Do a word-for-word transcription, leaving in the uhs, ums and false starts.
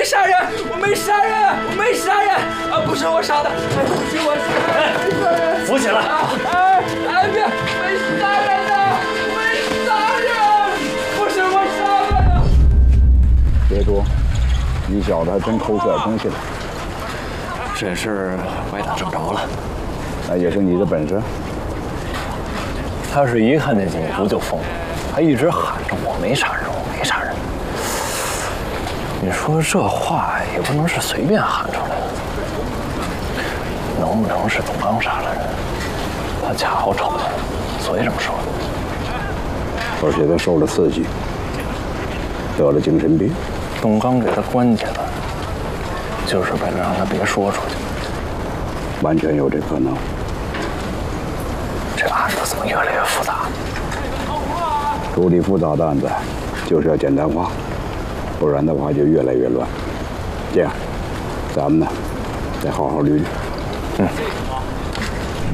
杀人，我没杀人，我没杀人啊！不是我杀的，哎，不是我杀的，没杀人。 扶起来！ 哎哎，别，没杀人的，没杀人，不是我杀的。 别多，你小子还真抠出点东西来。 这事我也打正着了， 那也是你的本事。 他是一看见警服就疯，还一直喊着我没杀人，我没杀人。你说这话也不能是随便喊出来的，能不能是董刚杀了人？他恰好瞅见了，所以这么说的。 而且他受了刺激，得了精神病。 董刚给他关起来，就是为了让他别说出去。 完全有这可能。 这案子怎么越来越复杂？ 处理复杂的案子，就是要简单化，不然的话就越来越乱。这样，咱们呢，再好好捋捋。 嗯。